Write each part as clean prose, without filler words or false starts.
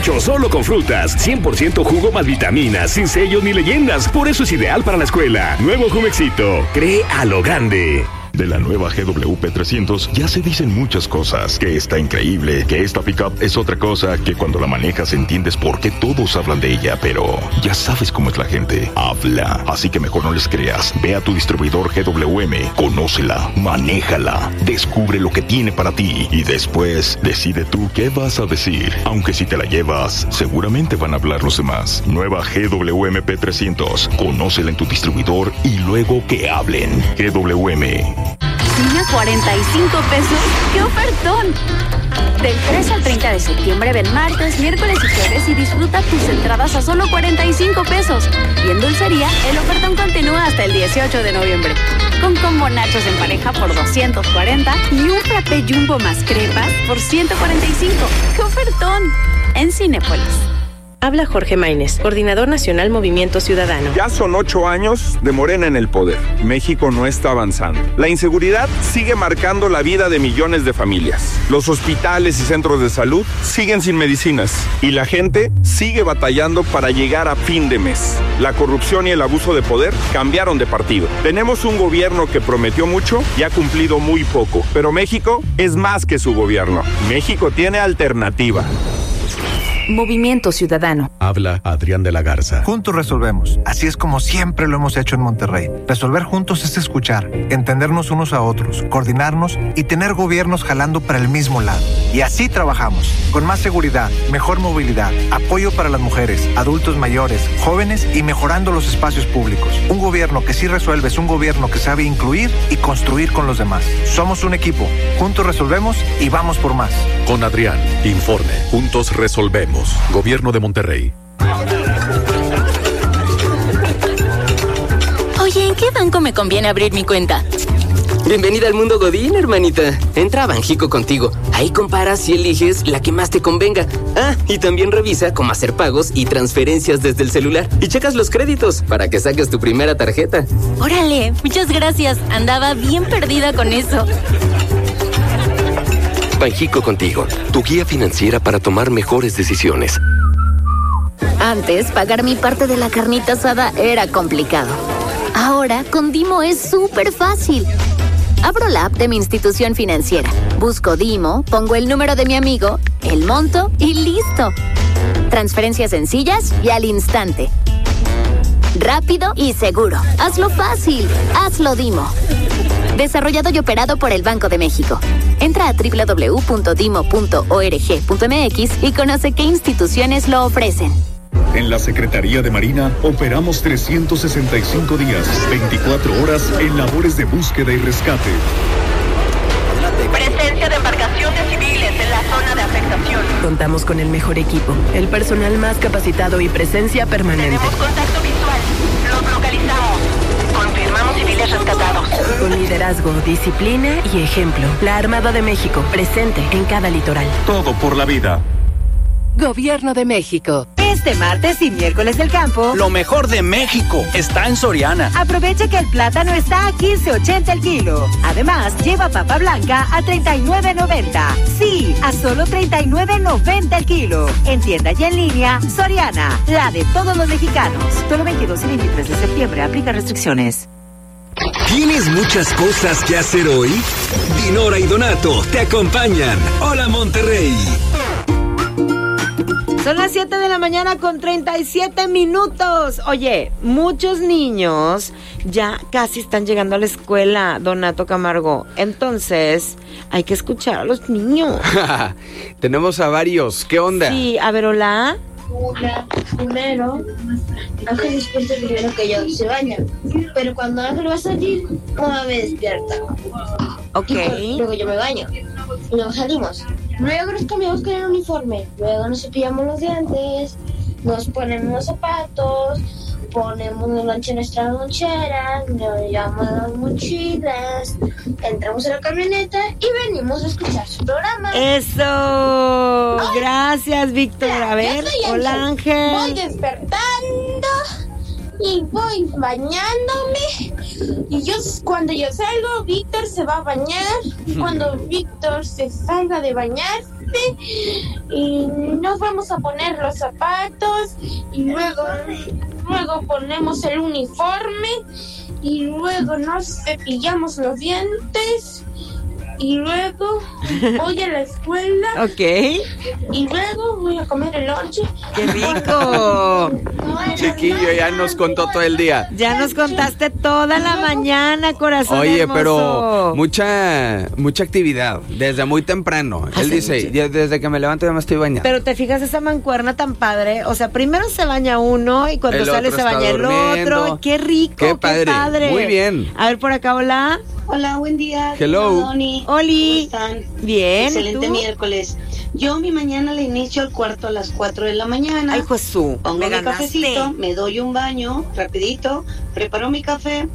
hecho solo con frutas, 100% jugo más vitaminas, sin sellos ni leyendas. Por eso es ideal para la escuela. Nuevo Jumexito, cree a lo grande. De la nueva GWP 300 ya se dicen muchas cosas, que está increíble, que esta pickup es otra cosa, que cuando la manejas entiendes por qué todos hablan de ella, pero ya sabes cómo es la gente, habla, así que mejor no les creas. Ve a tu distribuidor GWM, conócela, manéjala, descubre lo que tiene para ti y después decide tú qué vas a decir. Aunque si te la llevas, seguramente van a hablar los demás. Nueva GWMP 300, conócela en tu distribuidor y luego que hablen. GWM. ¿Cine a 45 pesos? ¡Qué ofertón! Del 3 al 30 de septiembre ven martes, miércoles y jueves y disfruta tus entradas a solo 45 pesos. Y en Dulcería, el ofertón continúa hasta el 18 de noviembre. Con combo nachos en pareja por 240 y un frappé jumbo más crepas por 145. ¡Qué ofertón! En Cinépolis. Habla Jorge Maínez, coordinador nacional Movimiento Ciudadano. Ya son 8 años de Morena en el poder. México no está avanzando. La inseguridad sigue marcando la vida de millones de familias. Los hospitales y centros de salud siguen sin medicinas. Y la gente sigue batallando para llegar a fin de mes. La corrupción y el abuso de poder cambiaron de partido. Tenemos un gobierno que prometió mucho y ha cumplido muy poco. Pero México es más que su gobierno. México tiene alternativa. Movimiento Ciudadano. Habla Adrián de la Garza. Juntos resolvemos. Así es como siempre lo hemos hecho en Monterrey. Resolver juntos es escuchar, entendernos unos a otros, coordinarnos y tener gobiernos jalando para el mismo lado. Y así trabajamos, con más seguridad, mejor movilidad, apoyo para las mujeres, adultos mayores, jóvenes y mejorando los espacios públicos. Un gobierno que sí resuelve es un gobierno que sabe incluir y construir con los demás. Somos un equipo. Juntos resolvemos y vamos por más. Con Adrián, informe. Juntos resolvemos. Gobierno de Monterrey. Oye, ¿en qué banco me conviene abrir mi cuenta? Bienvenida al mundo Godín, hermanita. Entra a Banjico Contigo. Ahí comparas y eliges la que más te convenga. Ah, y también revisa cómo hacer pagos y transferencias desde el celular. Y checas los créditos para que saques tu primera tarjeta. Órale, muchas gracias. Andaba bien perdida con eso. Banjico Contigo, tu guía financiera para tomar mejores decisiones. Antes, pagar mi parte de la carnita asada era complicado. Ahora, con Dimo es súper fácil. Abro la app de mi institución financiera, busco Dimo, pongo el número de mi amigo, el monto y listo. Transferencias sencillas y al instante. Rápido y seguro. Hazlo fácil. Hazlo Dimo. Desarrollado y operado por el Banco de México. Entra a www.dimo.org.mx y conoce qué instituciones lo ofrecen. En la Secretaría de Marina operamos 365 días, 24 horas en labores de búsqueda y rescate. Presencia de embarcaciones civiles en la zona de afectación. Contamos con el mejor equipo, el personal más capacitado y presencia permanente. Tenemos contacto visual. Los localizamos. Confirmamos civiles rescatados. Con liderazgo, disciplina y ejemplo. La Armada de México, presente en cada litoral. Todo por la vida. Gobierno de México. Este martes y miércoles del campo, lo mejor de México está en Soriana. Aprovecha que el plátano está a $15.80 el kilo. Además, lleva papa blanca a $39.90. Sí, a solo $39.90 el kilo. En tienda y en línea, Soriana, la de todos los mexicanos. Solo 22 y 23 de septiembre, aplica restricciones. ¿Tienes muchas cosas que hacer hoy? Dinora y Donato te acompañan. Hola Monterrey. Son las 7 de la mañana con 37 minutos. Oye, muchos niños ya casi están llegando a la escuela, Donato Camargo. Entonces, hay que escuchar a los niños. Tenemos a varios. ¿Qué onda? Sí, a ver, hola. Primero, Ángel despierta primero que yo, se baña. Pero cuando Ángel va a salir, mamá me despierta. Ok. Luego yo me baño. Y luego salimos. Luego nos cambiamos con el uniforme. Luego nos cepillamos los dientes. Nos ponemos los zapatos. Ponemos el lonche en nuestra lonchera. Nos llevamos las mochilas. Entramos a la camioneta y venimos a escuchar su programa. ¡Eso! Ay, gracias, Víctor. A ver, hola Ángel. Voy despertando y voy bañándome. Y cuando yo salgo, Víctor se va a bañar. Cuando Víctor se salga de bañarse y no nos vamos a poner los zapatos y luego ponemos el uniforme y luego nos cepillamos los dientes y luego voy a la escuela. Ok. Y luego voy a comer el lonche. ¡Qué rico! Chiquillo, ya nos contó todo el día. Ya nos contaste toda la mañana, corazón. Oye, hermoso. pero mucha actividad, desde muy temprano. Él dice, desde que me levanto ya me estoy bañando. Pero te fijas esa mancuerna tan padre, o sea, primero se baña uno y cuando El sale otro se baña está el durmiendo. otro. ¡Qué rico! Qué padre. Muy bien. A ver, por acá, hola. Hola, buen día. Hello. Hola, Doni. Oli. ¿Cómo están? Bien, Excelente ¿y tú? miércoles. Yo mi mañana la inicio al cuarto a las 4 de la mañana. Ay, Jesús, pongo me mi ganaste. cafecito, me doy un baño rapidito, preparo mi café,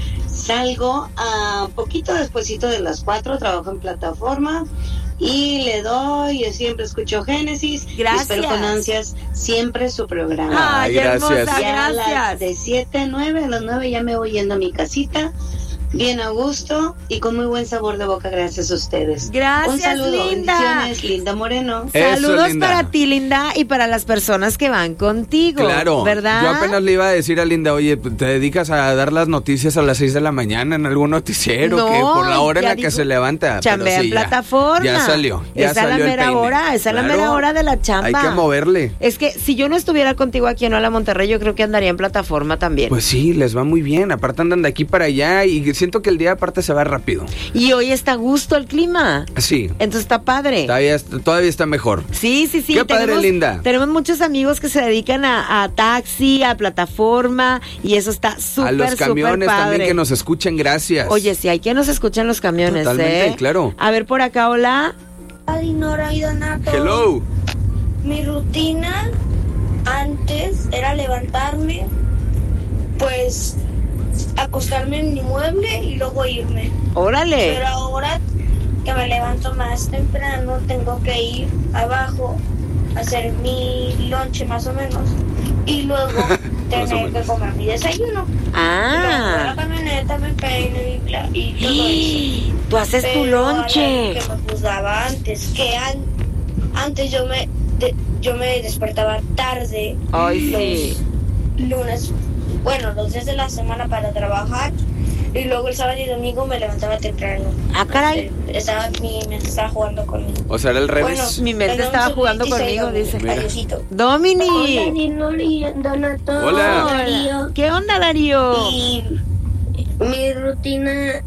salgo a poquito despuesito de las 4, trabajo en plataforma y le doy, yo siempre escucho Génesis. Gracias. Espero con ansias siempre su programa. Ay, hermosa, Ya a gracias. las de 7 a 9, a las 9 ya me voy yendo a mi casita. Bien a gusto y con muy buen sabor de boca, gracias a ustedes. Gracias, un saludo, Linda. bendiciones, Linda Moreno. Saludos Linda. para ti, Linda, y para las personas que van contigo. Claro, ¿verdad? yo apenas le iba a decir a Linda, oye, ¿te dedicas a dar las noticias a las 6 de la mañana en algún noticiero? No, que por la hora en ya la que dijo, se levanta. chambea Pero sí, en plataforma. Ya salió, ya esa salió es la el mera peine. hora, esa es la Claro, mera hora de la chamba. hay que moverle. Es que si yo no estuviera contigo aquí en Hola Monterrey, yo creo que andaría en plataforma también. Pues sí, les va muy bien, aparte andan de aquí para allá y siento que el día aparte se va rápido. Y hoy está a gusto el clima. Sí. Entonces está padre. Todavía está mejor. Sí. Qué padre, Linda. Tenemos muchos amigos que se dedican a taxi, a plataforma, y eso está súper, A los camiones súper padre. también que nos escuchen, gracias. Oye, sí, hay que nos escuchen los camiones, Totalmente, claro. A ver, por acá, hola. Dinora y Donato. Hello. Mi rutina antes era levantarme, pues acostarme en mi mueble y luego irme. Órale. Pero ahora que me levanto más temprano, tengo que ir abajo a hacer mi lonche más o menos y luego tener que comer mi desayuno. Ah. Y luego voy a la camioneta, me peino y todo eso. Tú haces tu Pero lonche. hay algo que me juzgaba antes, que antes yo me despertaba tarde. Ay, sí. Lunes, bueno, los días de la semana para trabajar y luego el sábado y domingo me levantaba temprano. Ah, caray. Mi mente estaba jugando conmigo. O sea, era el revés. Bueno, Mi mente estaba jugando conmigo, dice. Adiósito. Domini. Hola, Dinora y Donato. Hola. Darío. ¿Qué onda, Darío? Y mi rutina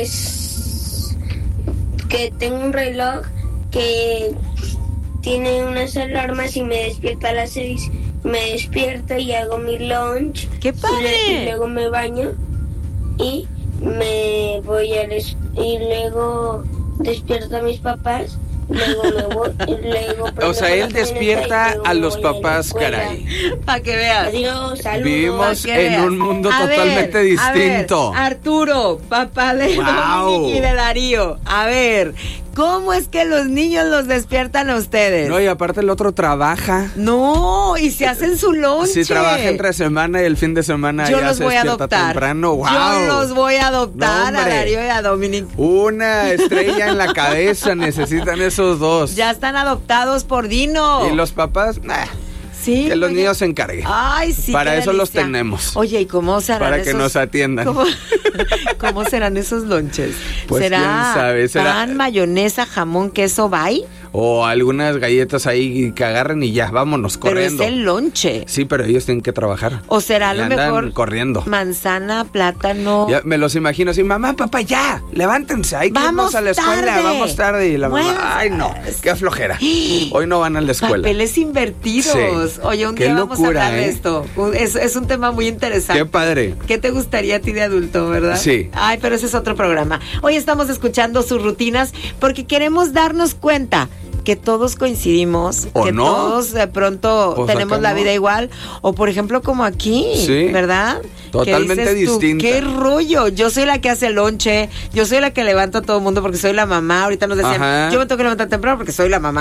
es que tengo un reloj que tiene unas alarmas y me despierta a las 6. Me despierto y hago mi lunch. ¡Qué padre! Y luego me baño y me voy y luego despierto a mis papás. Luego me voy y luego O sea, él despierta a los papás, caray. Para que veas. Adiós, saludos. Vivimos Pa' que en veas. un mundo A totalmente ver, distinto. A ver, Arturo, papá de Wow. Dominique y de Darío. A ver, ¿cómo es que los niños los despiertan a ustedes? No, y aparte el otro trabaja. No, y se hacen su lonche. Si trabaja entre semana y el fin de semana Yo ya los se voy a despierta adoptar. temprano. ¡Wow! Yo los voy a adoptar No, a hombre. Darío y a Dominique. Una estrella en la cabeza necesitan esos dos. Ya están adoptados por Dino. Y los papás, nah, Sí. que los niños se encarguen. Ay, sí. Para qué eso los delicia. tenemos. Oye, ¿y cómo serán Para que esos- nos atiendan. ¿Cómo serán esos lonches? Pues, ¿Será quién sabe, será- pan, mayonesa, jamón, queso, bye? O algunas galletas ahí que agarren y ya, vámonos Pero corriendo. es el lonche. Sí, pero ellos tienen que trabajar. O será a Y lo andan mejor corriendo. manzana, plátano. Ya me los imagino así, mamá, papá, ya, levántense, hay que irnos Vamos a la escuela, tarde. vamos tarde. Y la mamá, Muévanse. ay no, qué flojera. Hoy no van a la escuela. Papeles invertidos. Sí. Oye, un Qué día vamos a locura, hablar de ¿eh? esto. Es un tema muy interesante. Qué padre. ¿Qué te gustaría a ti de adulto, verdad? Sí. Ay, pero ese es otro programa. Hoy estamos escuchando sus rutinas porque queremos darnos cuenta que todos coincidimos, ¿O que no? todos de pronto Pues tenemos acá la no. vida igual, o por ejemplo como aquí, Sí. ¿verdad? Totalmente Que dices tú, distinta. ¿qué rollo? Yo soy la que hace el lonche, yo soy la que levanta a todo el mundo porque soy la mamá. Ahorita nos decían, Ajá. yo me tengo que levantar temprano porque soy la mamá.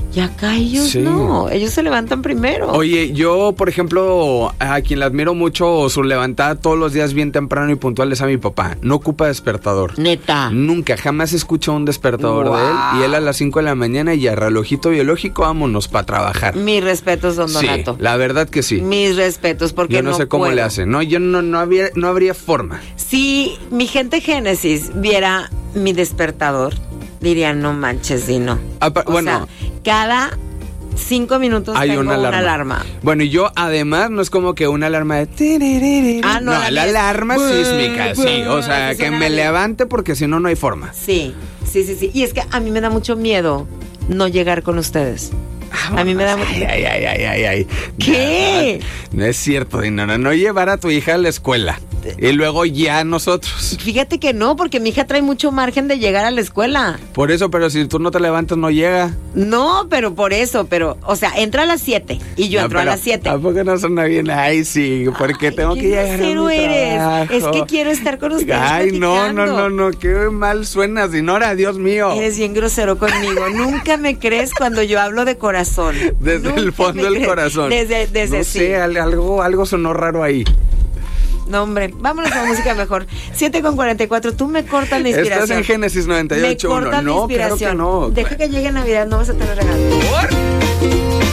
Y acá ellos no, ellos se levantan primero. Oye, yo, por ejemplo, a quien le admiro mucho su levantada todos los días bien temprano y puntual es a mi papá. No ocupa despertador. Neta. Nunca, jamás escucho un despertador de él. Y él a las 5 de la mañana y a relojito biológico, vámonos para trabajar. Mis respetos, don Donato. Sí, la verdad que sí. Mis respetos, porque yo no sé cómo le hacen. No, yo no habría forma. Si mi gente Génesis viera mi despertador, dirían, no manches, Dino. O sea, cada 5 minutos hay tengo una alarma. Bueno, y yo además no es como que una alarma de... no, la alarma sísmica, sí. O sea, que me levante porque si no, no hay forma. Sí. Y es que a mí me da mucho miedo no llegar con ustedes. A mí me da mucho... Ay. ¿Qué? No es cierto, Dino. No llevar a tu hija a la escuela. Y luego ya nosotros. Fíjate que no, porque mi hija trae mucho margen de llegar a la escuela. Por eso, pero si tú no te levantas, no llega. No, pero por eso, o sea, entra a las 7 y yo entro a las 7. ¿A poco no suena bien? Ay, sí, porque tengo que llegar a mi trabajo. Es que quiero estar con ustedes. Ay, no, qué mal suenas, Dinora, Dios mío. Eres bien grosero conmigo. Nunca me crees cuando yo hablo de corazón. Desde Nunca el fondo del corazón. Desde no sí. sé, algo sonó raro ahí. No, hombre, vámonos a música mejor. 7:44, tú me cortas la inspiración. Estás en Génesis 98.1. Me cortas la inspiración. Claro que no. Deja que llegue Navidad, no vas a tener regalo.